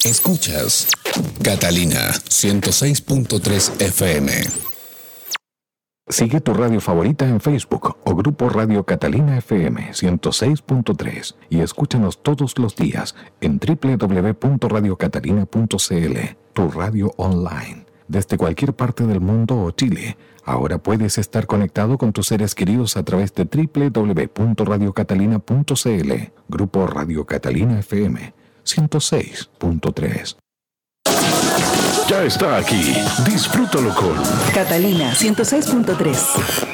Escuchas Catalina 106.3 FM. Sigue tu radio favorita en Facebook o Grupo Radio Catalina FM 106.3 y escúchanos todos los días en www.radiocatalina.cl, tu radio online. Desde cualquier parte del mundo o Chile, ahora puedes estar conectado con tus seres queridos a través de www.radiocatalina.cl, Grupo Radio Catalina FM 106.3. Ya está aquí. Disfrútalo con Catalina 106.3.